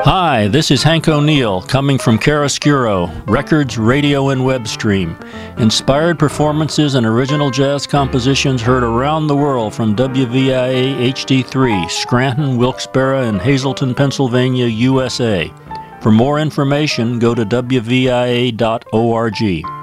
Hi, this is Hank O'Neill, coming from Chiaroscuro, records, radio, and web stream. Inspired performances and original jazz compositions heard around the world from WVIA HD3, Scranton, Wilkes-Barre, and Hazleton, Pennsylvania, USA. For more information, go to WVIA.org.